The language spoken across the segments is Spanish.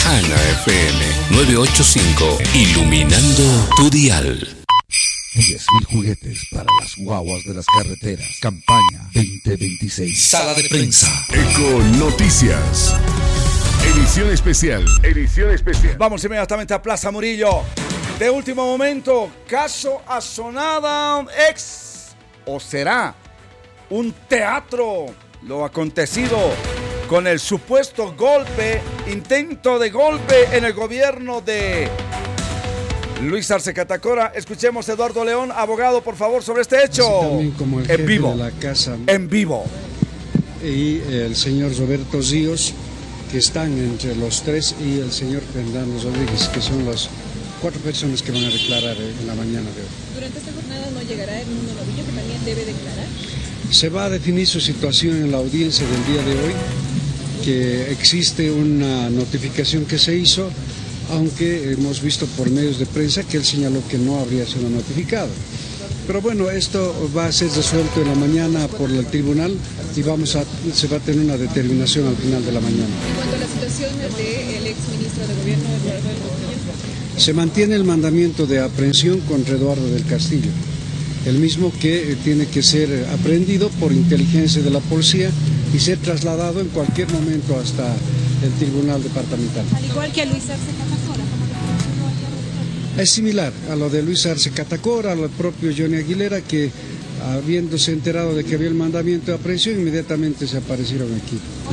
Ana FM 985, iluminando tu dial. 10.000 juguetes para las guaguas de las carreteras. Campaña 2026. Sala de prensa. Eco Noticias. Edición especial. Edición especial. Vamos inmediatamente a Plaza Murillo. De último momento, caso Azonada o será un teatro lo acontecido con el supuesto intento de golpe en el gobierno de Luis Arce Catacora. Escuchemos a Eduardo León, abogado, por favor, sobre este hecho. También como el jefe en vivo. De la casa. En vivo. Y el señor Roberto Ríos, que están entre los tres, y el señor Fernando Rodríguez, que son las 4 personas que van a declarar en la mañana de hoy. Durante esta jornada no llegará Edmundo Novillo, que también debe declarar. Se va a definir su situación en la audiencia del día de hoy, que existe una notificación que se hizo, aunque hemos visto por medios de prensa que él señaló que no habría sido notificado. Pero bueno, esto va a ser resuelto en la mañana por el tribunal y se va a tener una determinación al final de la mañana. En cuanto a la situación del exministro de Gobierno, Eduardo del Castillo. Se mantiene el mandamiento de aprehensión contra Eduardo del Castillo, el mismo que tiene que ser aprehendido por inteligencia de la policía y ser trasladado en cualquier momento hasta el tribunal departamental. Al igual que a Luis Arce Catacora. Es similar a lo de Luis Arce Catacora, al propio Johnny Aguilera, que habiéndose enterado de que había el mandamiento de aprehensión, inmediatamente se aparecieron aquí.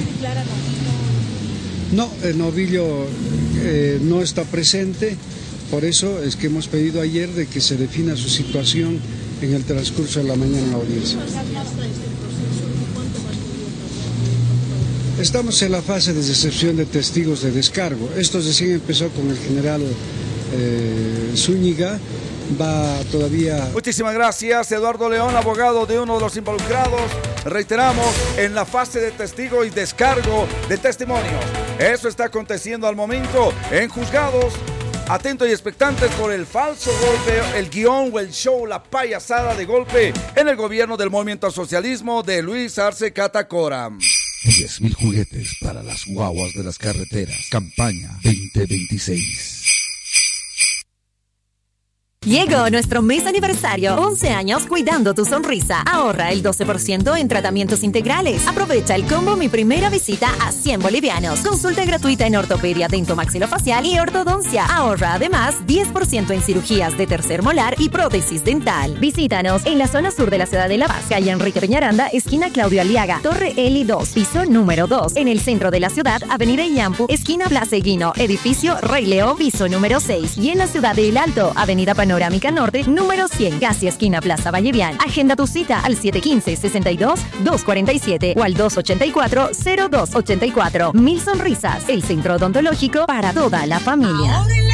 No, Novillo no está presente, por eso es que hemos pedido ayer de que se defina su situación en el transcurso de la mañana en la audiencia. Estamos en la fase de recepción de testigos de descargo. Esto recién empezó con el general Zúñiga. Va todavía... Muchísimas gracias, Eduardo León, abogado de uno de los involucrados. Reiteramos, en la fase de testigo y descargo de testimonios. Eso está aconteciendo al momento en juzgados. Atentos y expectantes por el falso golpe, el guión o el show, la payasada de golpe en el gobierno del movimiento al socialismo de Luis Arce Catacora. 10.000 juguetes para las guaguas de las carreteras. Campaña 2026. Llegó nuestro mes aniversario, 11 años cuidando tu sonrisa. Ahorra el 12% en tratamientos integrales. Aprovecha el combo Mi Primera Visita a 100 bolivianos. Consulta gratuita en ortopedia, dentomaxilofacial y ortodoncia. Ahorra además 10% en cirugías de tercer molar y prótesis dental. Visítanos en la zona sur de la ciudad de La Paz, calle Enrique Peñaranda, esquina Claudio Aliaga, Torre Eli 2, piso número 2. En el centro de la ciudad, avenida Iñampu, esquina Plaza Eguino, edificio Rey León, piso número 6. Y en la ciudad de El Alto, avenida Panorámica Norte, número 100, casi esquina Plaza Vallevian. Agenda tu cita al 715-62-247 o al 284-0284. 1000 sonrisas, el centro odontológico para toda la familia.